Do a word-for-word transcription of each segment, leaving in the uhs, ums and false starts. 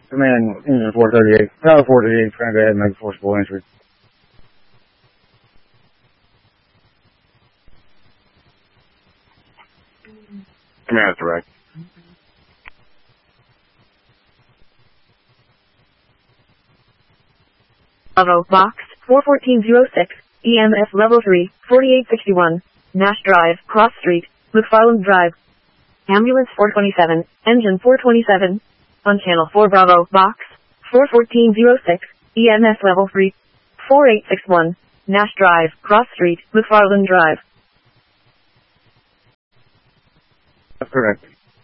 Command, engine four thirty-eight. Tower four thirty-eight, trying to go ahead and make a forcible entry. Command is direct. Bravo, box, four fourteen oh six, E M S level three, forty-eight sixty-one, Nash Drive, Cross Street, McFarland Drive. Ambulance four twenty-seven, engine four twenty-seven, on channel four Bravo, box, four fourteen oh six, E M S level three, forty-eight sixty-one, Nash Drive, Cross Street, McFarland Drive. That's correct.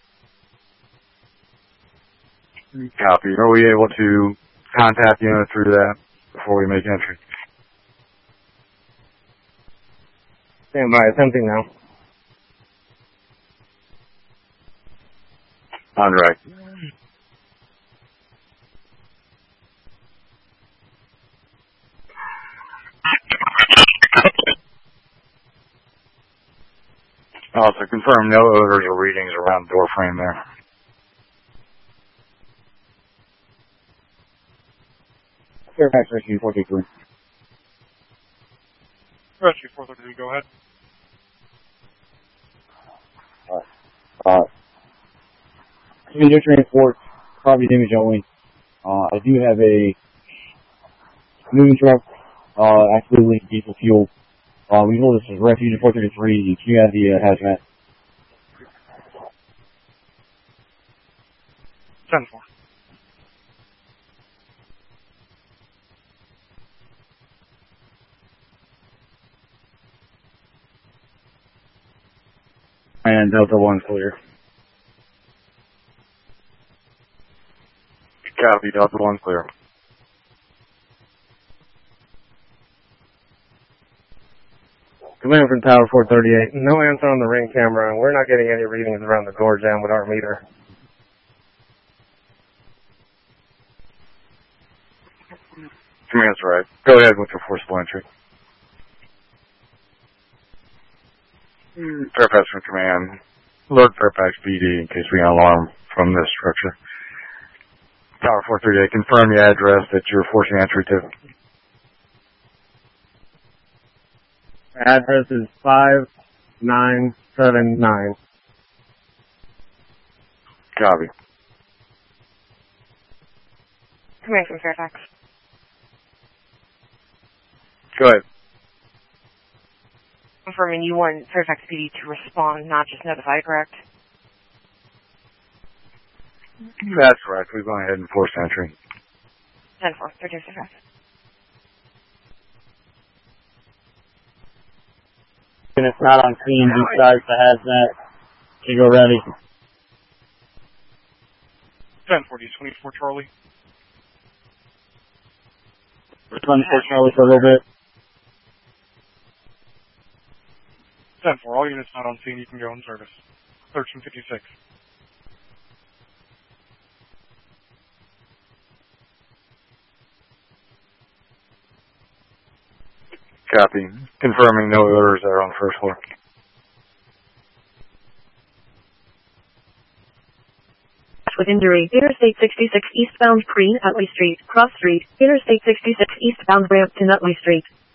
Copy. Are we able to contact the unit through that before we make entry? Stand by, attempting now. On direct. Also confirm no odors or readings around the door frame there. Fairfax Rescue four thirty-three. Rescue four thirty-three, go ahead. Alright. Uh, conjunction report, property damage only. Uh, I do have a moving truck, uh, actually leaking diesel fuel. Uh, we know this is Refuge four thirty-three. You have the uh, hazmat. ten four. And Delta one clear. Copy, Delta one clear. Command from Tower four thirty-eight. No answer on the ring camera, and we're not getting any readings around the door jam with our meter. Command's right. Go ahead with your forcible entry. Fairfax from Command. Alert Fairfax P D in case we get an alarm from this structure. Tower four thirty-eight, confirm the address that you're forcing entry to. Address is five nine seven nine. Copy. Command from Fairfax. Go ahead. Confirming you want Fairfax P D to respond, not just notify, correct? That's correct. We've gone ahead and forced entry. ten four, thirteen Fairfax. And it's not on scene, besides the hazmat. You go ready. ten forty, twenty-four Charlie. twenty-four Charlie for a little bit. ten four, all units not on scene, you can go in service. thirteen fifty-six. Copy. Confirming no orders that are on the first floor. With injury, Interstate sixty-six eastbound Green, Utley Street, Cross Street, Interstate sixty-six eastbound ramp to Nutley Street.